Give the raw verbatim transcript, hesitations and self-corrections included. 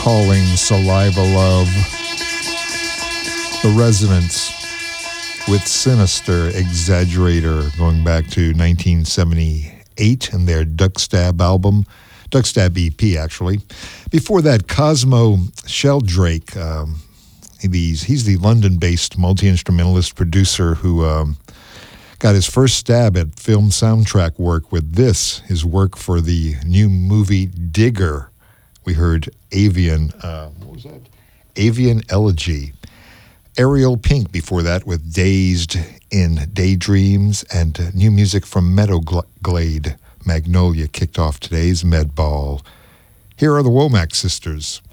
Calling Saliva Love. The Resonance with Sinister Exaggerator, going back to nineteen seventy-eight and their Duckstab album, Duckstab E P actually. Before that, Cosmo Sheldrake. Um, he's, he's the London-based multi-instrumentalist producer who um, got his first stab at film soundtrack work with this, his work for the new movie Digger. We heard Avian, uh, what was that? Avian Elegy. Ariel Pink before that with Dazed in Daydreams, and new music from Meadowglade. Magnolia kicked off today's Med Ball. Here are the Womack Sisters.